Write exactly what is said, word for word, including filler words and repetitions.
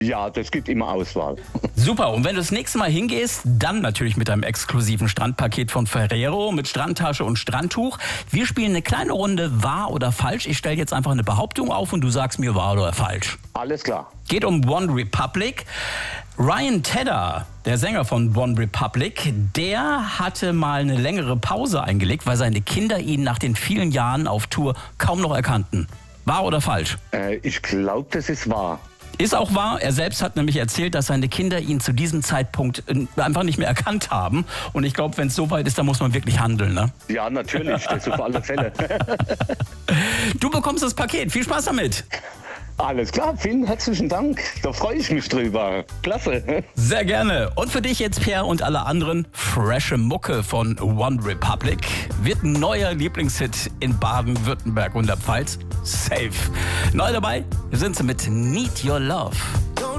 Ja, das gibt immer Auswahl. Super, und wenn du das nächste Mal hingehst, dann natürlich mit deinem exklusiven Strandpaket von Ferrero mit Strandtasche und Strandtuch. Wir spielen eine kleine Runde wahr oder falsch. Ich stelle jetzt einfach eine Behauptung auf und du sagst mir wahr oder falsch. Alles klar. Geht um One Republic. Ryan Tedder, der Sänger von One Republic, der hatte mal eine längere Pause eingelegt, weil seine Kinder ihn nach den vielen Jahren auf Tour kaum noch erkannten. Wahr oder falsch? Äh, ich glaube, das ist wahr. Ist auch wahr. Er selbst hat nämlich erzählt, dass seine Kinder ihn zu diesem Zeitpunkt einfach nicht mehr erkannt haben. Und ich glaube, wenn es so weit ist, dann muss man wirklich handeln, ne? Ja, natürlich. Das auf alle Fälle. Du bekommst das Paket. Viel Spaß damit. Alles klar, vielen herzlichen Dank. Da freue ich mich drüber. Klasse. Sehr gerne. Und für dich jetzt, Pierre, und alle anderen, frische Mucke von One Republic. Wird ein neuer Lieblingshit in Baden-Württemberg und der Pfalz. Safe. Neu dabei sind sie mit Need Your Love.